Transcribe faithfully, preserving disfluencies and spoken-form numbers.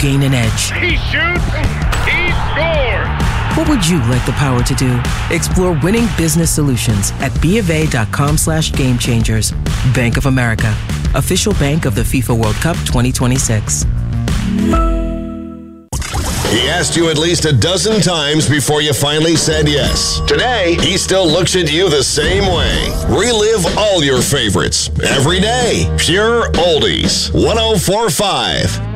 gain an edge. He shoots, he scores! What would you like the power to do? Explore winning business solutions at BofA.com slash game changers. Bank of America, official bank of the FIFA World Cup twenty twenty-six. He asked you at least a dozen times before you finally said yes. Today, he still looks at you the same way. Relive all your favorites every day. Pure Oldies. one oh four point five